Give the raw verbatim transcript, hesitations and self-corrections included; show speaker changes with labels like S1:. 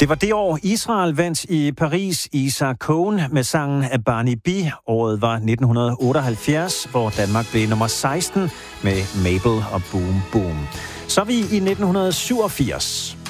S1: Det var det år, Israel vandt i Paris Isaac Cohen med sangen Barney B. Året var nitten otteoghalvfjerds, hvor Danmark blev nummer seksten med Mabel og Boom Boom. Så er vi i nitten syvogfirs.